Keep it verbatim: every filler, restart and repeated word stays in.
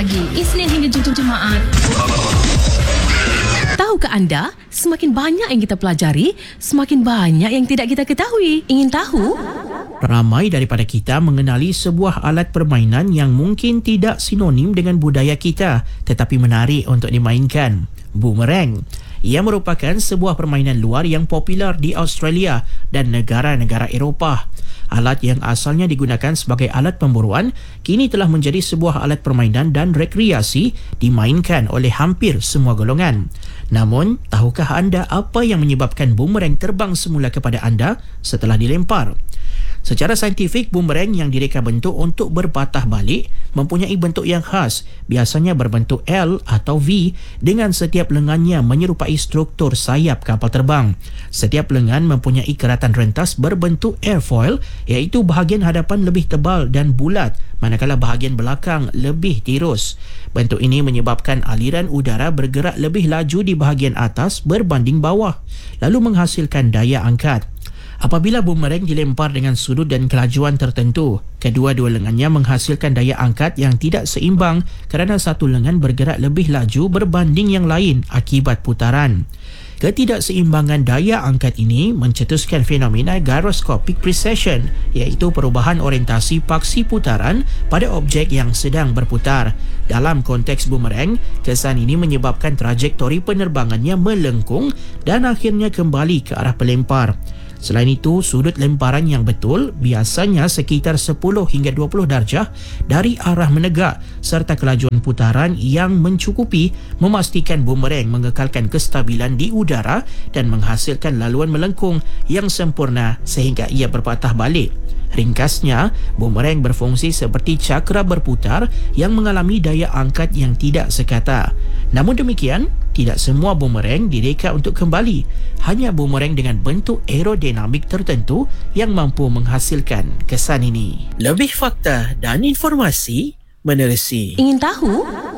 pagi, Isnin hingga Jumaat. Tahukah anda, semakin banyak yang kita pelajari, semakin banyak yang tidak kita ketahui. Ingin tahu? Ramai daripada kita mengenali sebuah alat permainan yang mungkin tidak sinonim dengan budaya kita, tetapi menarik untuk dimainkan. Boomerang. Ia merupakan sebuah permainan luar yang popular di Australia dan negara-negara Eropah. Alat yang asalnya digunakan sebagai alat pemburuan kini telah menjadi sebuah alat permainan dan rekreasi dimainkan oleh hampir semua golongan. Namun, tahukah anda apa yang menyebabkan boomerang terbang semula kepada anda setelah dilempar? Secara saintifik, boomerang yang direka bentuk untuk berpatah balik mempunyai bentuk yang khas, biasanya berbentuk L atau V dengan setiap lengannya menyerupai struktur sayap kapal terbang. Setiap lengan mempunyai keratan rentas berbentuk airfoil, iaitu bahagian hadapan lebih tebal dan bulat, manakala bahagian belakang lebih tirus. Bentuk ini menyebabkan aliran udara bergerak lebih laju di bahagian atas berbanding bawah, lalu menghasilkan daya angkat. Apabila boomerang dilempar dengan sudut dan kelajuan tertentu, kedua-dua lengannya menghasilkan daya angkat yang tidak seimbang kerana satu lengan bergerak lebih laju berbanding yang lain akibat putaran. Ketidakseimbangan daya angkat ini mencetuskan fenomena gyroscopic precession, iaitu perubahan orientasi paksi putaran pada objek yang sedang berputar. Dalam konteks boomerang, kesan ini menyebabkan trajektori penerbangannya melengkung dan akhirnya kembali ke arah pelempar. Selain itu, sudut lemparan yang betul biasanya sekitar sepuluh hingga dua puluh darjah dari arah menegak serta kelajuan putaran yang mencukupi memastikan boomerang mengekalkan kestabilan di udara dan menghasilkan laluan melengkung yang sempurna sehingga ia berpatah balik. Ringkasnya, boomerang berfungsi seperti cakra berputar yang mengalami daya angkat yang tidak sekata. Namun demikian, tidak semua boomerang direka untuk kembali. Hanya boomerang dengan bentuk aerodinamik tertentu yang mampu menghasilkan kesan ini. Lebih fakta dan informasi menerusi. Ingin tahu?